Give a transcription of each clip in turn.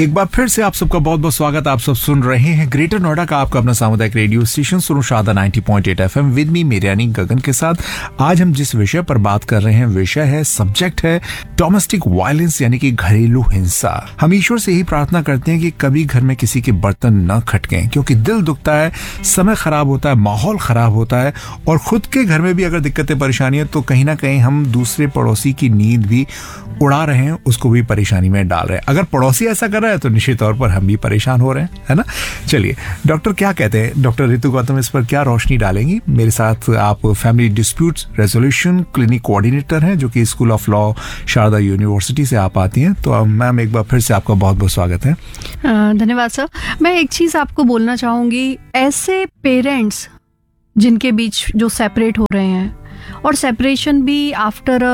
एक बार फिर से आप सबका बहुत बहुत स्वागत। आप सब सुन रहे हैं ग्रेटर नोएडा का आपका अपना सामुदायिक रेडियो स्टेशन सुनो शादा 90.8 FM विद मी मेरे यानी गगन के साथ। आज हम जिस विषय पर बात कर रहे हैं, विषय है, सब्जेक्ट है डोमेस्टिक वायलेंस यानी कि घरेलू हिंसा। हम ईश्वर से यही प्रार्थना करते हैं कि कभी घर में किसी के बर्तन न खटकें, क्योंकि दिल दुखता है, समय खराब होता है, माहौल खराब होता है, और खुद के घर में भी अगर दिक्कतें परेशानियां तो कहीं ना कहीं हम दूसरे पड़ोसी की नींद भी उड़ा रहे हैं, उसको भी परेशानी में डाल रहे हैं। अगर पड़ोसी ऐसा कर रहा है तो निश्चित तौर पर हम भी परेशान हो रहे हैं, है ना। चलिए डॉक्टर क्या कहते हैं, डॉक्टर रितु गौतम इस पर क्या रोशनी डालेंगी। मेरे साथ आप family dispute resolution clinic coordinator हैं, जो कि school of law Sharda university से आप आती हैं। तो मैम एक बार फिर से आपका बहुत बहुत स्वागत है। धन्यवाद सर। मैं एक चीज आपको बोलना चाहूंगी, ऐसे पेरेंट्स जिनके बीच जो सेपरेट हो रहे हैं, और सेपरेशन भी आफ्टर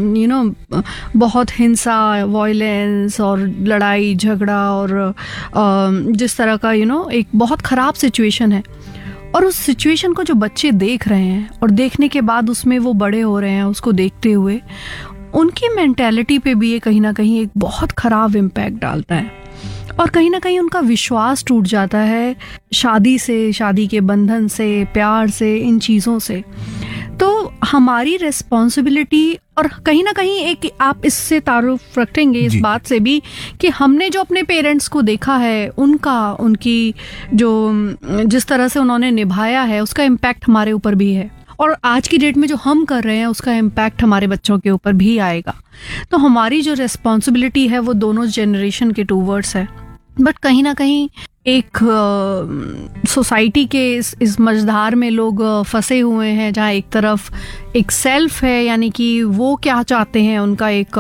बहुत हिंसा, वायलेंस और लड़ाई झगड़ा और जिस तरह का एक बहुत ख़राब सिचुएशन है, और उस सिचुएशन को जो बच्चे देख रहे हैं और देखने के बाद उसमें वो बड़े हो रहे हैं, उसको देखते हुए उनकी मेंटालिटी पे भी ये कहीं ना कहीं एक बहुत ख़राब इम्पैक्ट डालता है, और कहीं ना कहीं उनका विश्वास टूट जाता है शादी से, शादी के बंधन से, प्यार से, इन चीज़ों से। तो हमारी रिस्पॉन्सिबिलिटी, और कहीं ना कहीं एक आप इससे तारुफ रखेंगे इस बात से भी कि हमने जो अपने पेरेंट्स को देखा है, उनकी जो जिस तरह से उन्होंने निभाया है, उसका इम्पैक्ट हमारे ऊपर भी है, और आज की डेट में जो हम कर रहे हैं उसका इम्पैक्ट हमारे बच्चों के ऊपर भी आएगा। तो हमारी जो रिस्पॉन्सिबिलिटी है वो दोनों जनरेशन के टूवर्ड्स है। बट कहीं ना कहीं एक सोसाइटी के इस मझधार में लोग फंसे हुए हैं, जहाँ एक तरफ एक सेल्फ है, यानी कि वो क्या चाहते हैं, उनका एक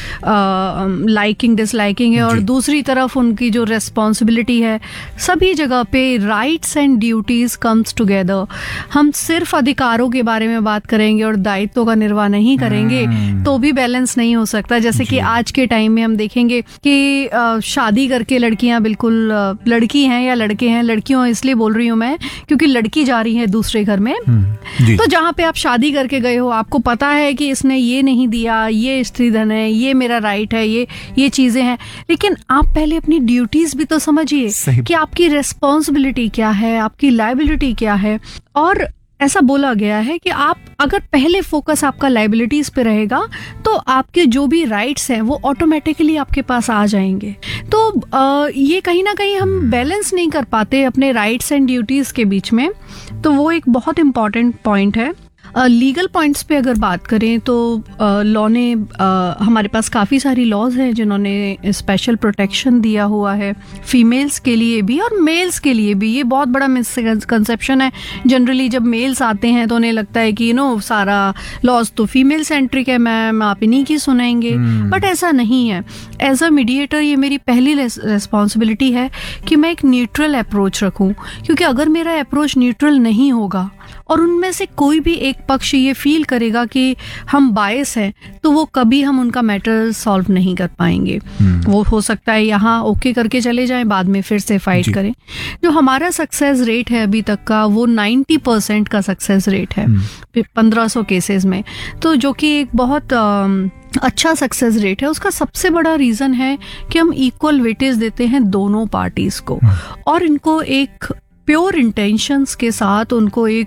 लाइकिंग डिसलाइकिंग है, और दूसरी तरफ उनकी जो रिस्पॉन्सिबिलिटी है। सभी जगह पे rights and duties comes together. हम सिर्फ अधिकारों के बारे में बात करेंगे और दायित्वों का निर्वाह नहीं करेंगे तो भी बैलेंस नहीं हो सकता। जैसे कि आज के टाइम में हम देखेंगे कि शादी करके लड़कियां बिल्कुल लड़की हैं या लड़के हैं, लड़कियों इसलिए बोल रही हूँ मैं क्योंकि लड़की जा रही है दूसरे घर में। तो जहाँ पे आप शादी करके गए हो, आपको पता है कि इसने ये नहीं दिया, ये स्त्रीधन है, ये मेरा राइट है, ये चीजें हैं, लेकिन आप पहले अपनी ड्यूटीज भी तो समझिए कि आपकी रिस्पॉन्सिबिलिटी क्या है, आपकी लायबिलिटी क्या है। और ऐसा बोला गया है कि आप अगर पहले फोकस आपका लायबिलिटीज पे रहेगा तो आपके जो भी राइट्स हैं वो ऑटोमेटिकली आपके पास आ जाएंगे। तो ये कहीं ना कहीं हम बैलेंस नहीं कर पाते अपने राइट्स एंड ड्यूटीज के बीच में, तो वो एक बहुत इंपॉर्टेंट पॉइंट है। लीगल पॉइंट्स पे अगर बात करें तो लॉ ने हमारे पास काफ़ी सारी लॉज हैं जिन्होंने स्पेशल प्रोटेक्शन दिया हुआ है फीमेल्स के लिए भी और मेल्स के लिए भी। ये बहुत बड़ा मिसकंसेप्शन है। जनरली जब मेल्स आते हैं तो उन्हें लगता है कि सारा लॉज तो फीमेल सेंट्रिक है, मैम आप इन्हीं की सुनेंगे, बट ऐसा नहीं है। एज अ मीडिएटर ये मेरी पहली रिस्पॉन्सिबिलिटी है कि मैं एक न्यूट्रल अप्रोच रखूं, क्योंकि अगर मेरा अप्रोच न्यूट्रल नहीं होगा और उनमें से कोई भी एक पक्ष ये फील करेगा कि हम बायस हैं, तो वो कभी हम उनका मैटर सॉल्व नहीं कर पाएंगे। वो हो सकता है यहाँ ओके करके चले जाएं, बाद में फिर से फाइट करें। जो हमारा सक्सेस रेट है अभी तक का, वो 90% का सक्सेस रेट है 1500 केसेस में, तो जो कि एक बहुत अच्छा सक्सेस रेट है। उसका सबसे बड़ा रीजन है कि हम इक्वल वेटेज देते हैं दोनों पार्टीज को, और इनको एक प्योर इंटेंशंस के साथ, उनको एक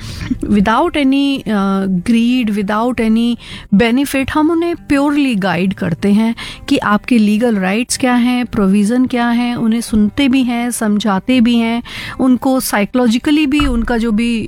without any grid, without any benefit, हम उन्हें प्योरली गाइड करते हैं कि आपके लीगल राइट्स क्या हैं, प्रोविज़न क्या हैं। उन्हें सुनते भी हैं, समझाते भी हैं, उनको साइकोलॉजिकली भी उनका जो भी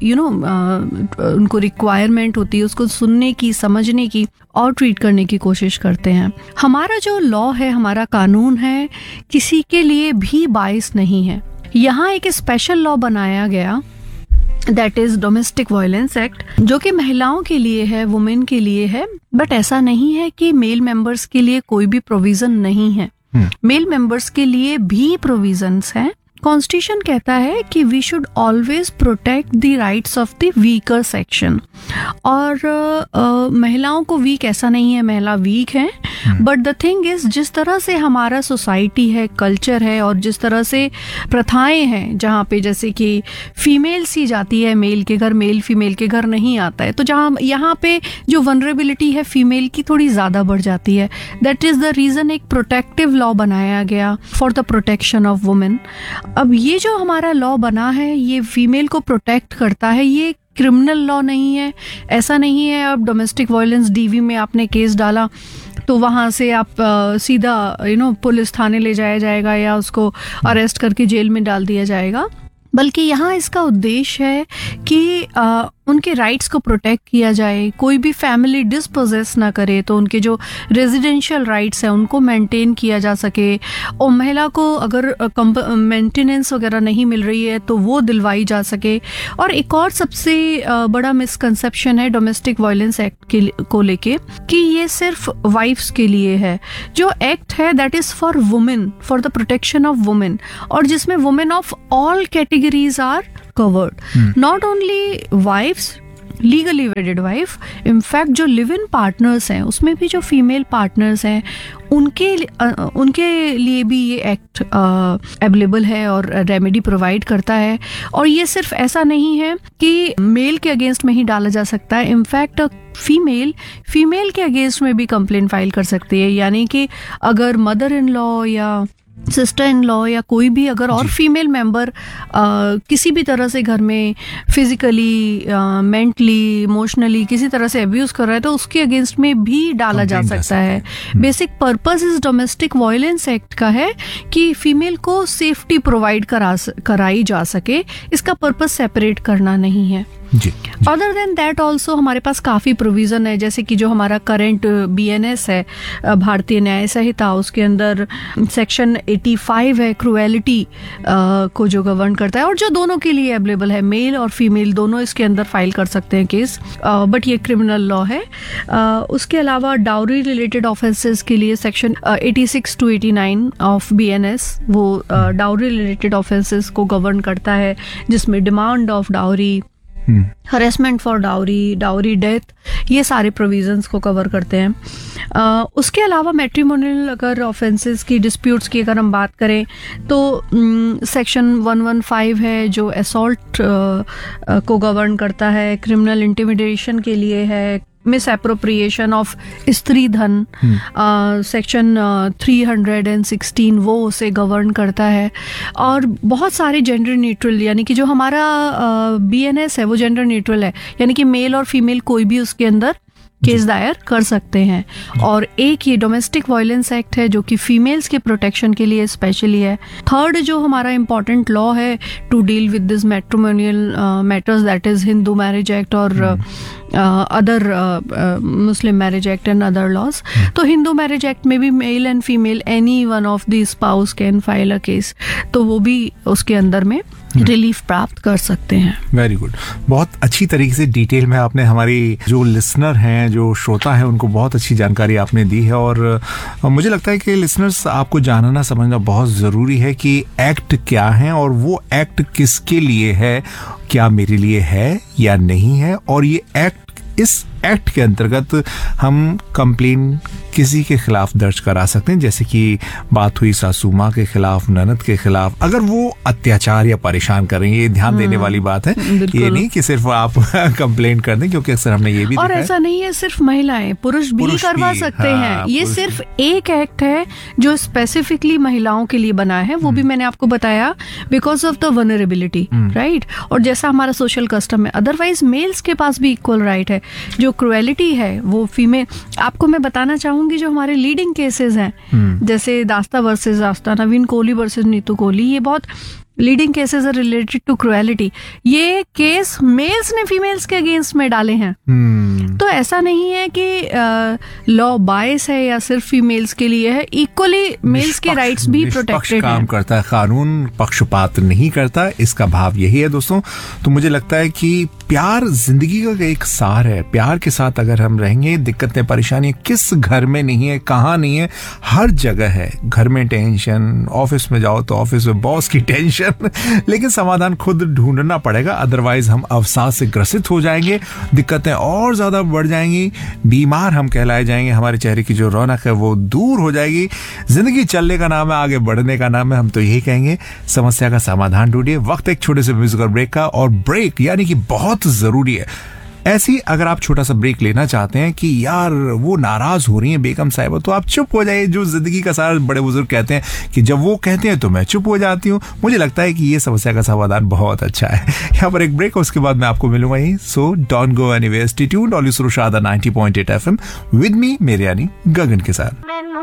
उनको रिक्वायरमेंट होती है उसको सुनने की, समझने की और ट्रीट करने की कोशिश करते हैं। हमारा जो लॉ है, हमारा कानून है, किसी के लिए भी बायस नहीं है। यहाँ एक स्पेशल लॉ बनाया गया, that is domestic violence act, जो कि महिलाओं के लिए है, वुमेन के लिए है। बट ऐसा नहीं है कि मेल मेंबर्स के लिए कोई भी प्रोविजन नहीं है। मेल मेंबर्स के लिए भी प्रोविजंस हैं, कॉन्स्टिट्यूशन कहता है कि we should always protect the rights of the weaker section. और महिलाओं को वीक ऐसा नहीं है, महिला वीक है, बट द थिंग इज जिस तरह से हमारा सोसाइटी है, कल्चर है, और जिस तरह से प्रथाएं हैं जहाँ पे जैसे कि फीमेल सी जाती है मेल के घर, मेल फीमेल के घर नहीं आता है, तो जहाँ यहाँ पे जो वनरेबिलिटी है फीमेल की थोड़ी ज़्यादा बढ़ जाती है। दैट इज़ द रीज़न एक प्रोटेक्टिव लॉ बनाया गया for the protection of women. अब ये जो हमारा लॉ बना है ये फीमेल को प्रोटेक्ट करता है, ये क्रिमिनल लॉ नहीं है। ऐसा नहीं है अब डोमेस्टिक वायलेंस डीवी में आपने केस डाला तो वहाँ से आप सीधा पुलिस थाने ले जाया जाएगा या उसको अरेस्ट करके जेल में डाल दिया जाएगा, बल्कि यहाँ इसका उद्देश्य है कि उनके राइट्स को प्रोटेक्ट किया जाए, कोई भी फैमिली डिसपोजेस ना करे, तो उनके जो रेजिडेंशियल राइट्स हैं उनको मेंटेन किया जा सके, और महिला को अगर मेंटेनेंस वगैरह नहीं मिल रही है तो वो दिलवाई जा सके। और एक और सबसे बड़ा मिसकंसेप्शन है डोमेस्टिक वायलेंस एक्ट को लेके कि ये सिर्फ वाइफ्स के लिए है। जो एक्ट है that is for women, for the protection of women, और जिसमें women of all categories are covered, not only wives, legally वेडेड wife, in fact जो लिव इन पार्टनर्स हैं उसमें भी जो फीमेल पार्टनर्स हैं उनके लिए भी ये एक्ट अवेलेबल है और रेमेडी प्रोवाइड करता है। और ये सिर्फ ऐसा नहीं है कि मेल के अगेंस्ट में ही डाला जा सकता है, इनफैक्ट फीमेल के अगेंस्ट में भी कंप्लेंट फाइल कर सकती है। यानी कि अगर मदर इन लॉ या सिस्टर इन लॉ या कोई भी अगर और फीमेल मेंबर किसी भी तरह से घर में फिजिकली, मेंटली, इमोशनली किसी तरह से अब्यूज कर रहा है तो उसके अगेंस्ट में भी डाला जा सकता है। बेसिक पर्पस इस डोमेस्टिक वायलेंस एक्ट का है कि फीमेल को सेफ्टी प्रोवाइड कराई जा सके, इसका पर्पस सेपरेट करना नहीं है। अदर देन दैट ऑल्सो हमारे पास काफ़ी प्रोविज़न है, जैसे कि जो हमारा करंट BNS है, भारतीय न्याय संहिता, उसके अंदर सेक्शन 85 है, क्रुएलिटी को जो गवर्न करता है, और जो दोनों के लिए अवेलेबल है, मेल और फीमेल दोनों इसके अंदर फाइल कर सकते हैं केस, बट ये क्रिमिनल लॉ है। उसके अलावा डाउरी रिलेटेड ऑफेंसेस के लिए सेक्शन 86 to 89 ऑफ BNS वो डाउरी रिलेटेड ऑफेंसेस को गवर्न करता है, जिसमें demand of dowry, harassment for dowry, dowry death, ये सारे प्रोविजंस को कवर करते हैं। उसके अलावा मैट्रिमोनियल अगर ऑफेंसेस की, डिस्प्यूट्स की अगर हम बात करें तो सेक्शन 115 है जो असॉल्ट को गवर्न करता है, क्रिमिनल इंटिमिडेशन के लिए है, मिस एप्रोप्रिएशन ऑफ स्त्री धन, सेक्शन 316 वो उसे गवर्न करता है, और बहुत सारे जेंडर न्यूट्रल, यानी कि जो हमारा BNS है वो जेंडर न्यूट्रल है, यानी कि मेल और फीमेल कोई भी उसके अंदर केस दायर कर सकते हैं। और एक ये डोमेस्टिक वायलेंस एक्ट है जो कि फीमेल्स के प्रोटेक्शन के लिए स्पेशली है। थर्ड जो हमारा इम्पॉर्टेंट लॉ है to deal with this matrimonial matters, that is Hindu marriage act और other Muslim marriage act and other laws. तो हिंदू मैरिज एक्ट में भी male and female any one of the spouse can file a case, तो वो भी उसके अंदर में रिलीफ प्राप्त कर सकते हैं। वेरी गुड, बहुत अच्छी तरीके से डिटेल में आपने हमारी जो लिसनर हैं, जो श्रोता हैं, उनको बहुत अच्छी जानकारी आपने दी है। और मुझे लगता है कि लिसनर्स आपको जानना समझना बहुत ज़रूरी है कि एक्ट क्या है और वो एक्ट किसके लिए है, क्या मेरे लिए है या नहीं है, और ये इस एक्ट के अंतर्गत हम कंप्लेन किसी के खिलाफ दर्ज करा सकते हैं, जैसे कि बात हुई सासू माँ के खिलाफ, ननद के खिलाफ, अगर वो अत्याचार या परेशान कर रही है। ये ध्यान देने वाली बात है, ये नहीं कि सिर्फ आप कंप्लेन कर दें, क्योंकि अक्सर हमने ये भी और ऐसा नहीं है सिर्फ महिलाएं, पुरुष भी करवा सकते हैं। ये सिर्फ एक एक्ट है जो स्पेसिफिकली महिलाओं के लिए बना है, वो भी मैंने आपको बताया because of the vulnerability, right. और जैसा हमारा सोशल कस्टम है, अदरवाइज मेल्स के पास भी इक्वल राइट है। जो क्रुएलिटी है वो फीमेल, आपको मैं बताना चाहूंगी जो हमारे लीडिंग केसेस हैं, जैसे दास्ता वर्सेस दास्ता, नवीन कोहली वर्सेस नीतू कोहली, ये बहुत लीडिंग केसेस है रिलेटेड टू क्रुएलिटी। ये केस मेल्स ने फीमेल्स के अगेंस्ट में डाले हैं। तो ऐसा नहीं है कि लॉ बायस है या सिर्फ फीमेल्स के लिए है, इक्वली मेल्स के राइट्स भी प्रोटेक्टेड काम हैं। करता है कानून, पक्षपात नहीं करता, इसका भाव यही है दोस्तों। तो मुझे लगता है कि प्यार जिंदगी का एक सार है। प्यार के साथ अगर हम रहेंगे, दिक्कतें परेशानियां किस घर में नहीं है, कहाँ नहीं है, हर जगह है। घर में टेंशन, ऑफिस में जाओ तो ऑफिस में बॉस की टेंशन, लेकिन समाधान खुद ढूंढना पड़ेगा, अदरवाइज हम अवसाद से ग्रसित हो जाएंगे, दिक्कतें और ज्यादा बढ़ जाएंगी, बीमार हम कहलाए जाएंगे, हमारे चेहरे की जो रौनक है वो दूर हो जाएगी। जिंदगी चलने का नाम है, आगे बढ़ने का नाम है, हम तो यही कहेंगे समस्या का समाधान ढूंढिए। वक्त एक छोटे से म्यूजिकल ब्रेक का, और ब्रेक यानी कि बहुत जरूरी है। ऐसी अगर आप छोटा सा ब्रेक लेना चाहते हैं कि यार वो नाराज हो रही है बेगम साहिबा, तो आप चुप हो जाइए। जो जिंदगी का सारा बड़े बुजुर्ग कहते हैं कि जब वो कहते हैं तो मैं चुप हो जाती हूँ। मुझे लगता है कि ये समस्या का समाधान बहुत अच्छा है। यहाँ पर एक ब्रेक, उसके बाद मैं आपको मिलूंगा यही। So don't go anywhere, stay tuned, always सुनो शादा 90.8 FM विद मी मेरे यानी गगन के साथ।